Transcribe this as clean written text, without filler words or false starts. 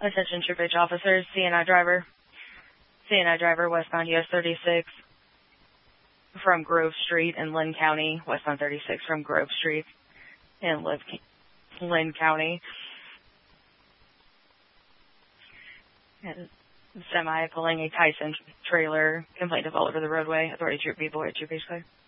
Attention Troop H officers, CNI driver. CNI driver, westbound US 36 from Grove Street in Lynn County. Westbound 36 from Grove Street in Lynn County. And semi pulling a Tyson trailer. Complaint of all over the roadway. Authority Troop B, Troop H, clear.